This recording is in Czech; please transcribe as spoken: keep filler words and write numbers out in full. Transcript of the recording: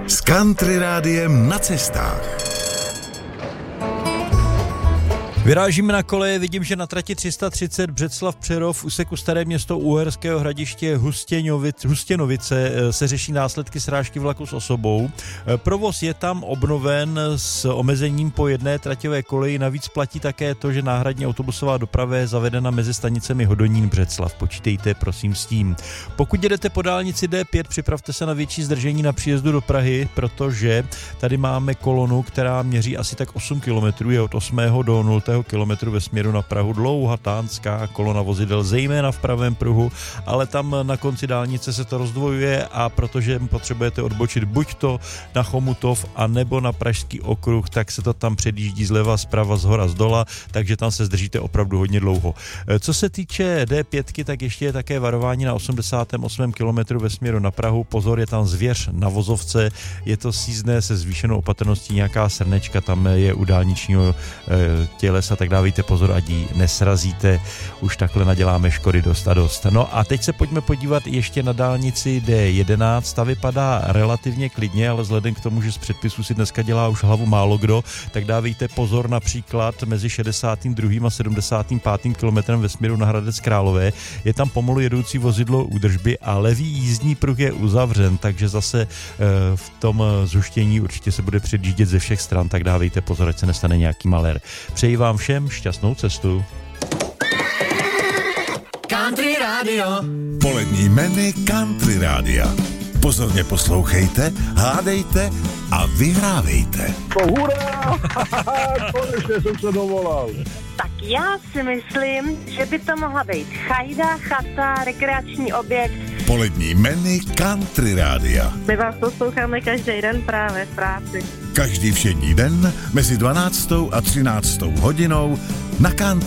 S Country Rádiem na cestách. Vyrážíme na koleje, vidím, že na trati tři sta třicet Břeclav Přerov, úseku Staré Město Uherského Hradiště Hustěnovice, Hustěnovice se řeší následky srážky vlaku s osobou. Provoz je tam obnoven s omezením po jedné traťové koleji, navíc platí také to, že náhradní autobusová doprava je zavedena mezi stanicemi Hodonín Břeclav. Počítejte prosím s tím. Pokud jedete po dálnici D pět, připravte se na větší zdržení na příjezdu do Prahy, protože tady máme kolonu, která měří asi tak osm kilometrů, je od osmého do nultého kilometru ve směru na Prahu, dlouhá tánská kolona vozidel, zejména v pravém pruhu, ale tam na konci dálnice se to rozdvojuje a protože potřebujete odbočit buď to na Chomutov a nebo na Pražský okruh, tak se to tam předjíždí zleva, zprava, zhora, zdola, takže tam se zdržíte opravdu hodně dlouho. Co se týče D pět, tak ještě je také varování na osmdesátém osmém kilometru ve směru na Prahu. Pozor, je tam zvěř na vozovce, je to sízdné se zvýšenou opatrností, nějaká srnečka tam je u dálničního tělesa, tak dávejte pozor, ať ji nesrazíte, už takhle naděláme škody dost a dost. No a teď se pojďme podívat ještě na dálnici D jedenáct, ta vypadá relativně klidně, ale vzhledem k tomu, že z předpisů si dneska dělá už hlavu málo kdo, tak dávejte pozor například mezi šedesátým druhým a sedmdesátým pátým kilometrem ve směru na Hradec Králové, je tam pomalu jedoucí vozidlo údržby a levý jízdní pruh je uzavřen, takže zase e, v tom zhuštění určitě se bude předjíždět ze všech stran, tak dávejte pozor, ať se nestane nějaký malér. Přeji vám všem šťastnou cestu. Country Radio. Polední menu Country Rádia. Pozorně poslouchejte, hádejte a vyhrávejte. To hurá! Konečně jsem se dovolal. Tak já si myslím, že by to mohla být chajda, chata, rekreační objekt. Polední menu Country Rádia. My vás posloucháme každý den právě v práci. Každý všední den mezi dvanáctou a třináctou hodinou na Country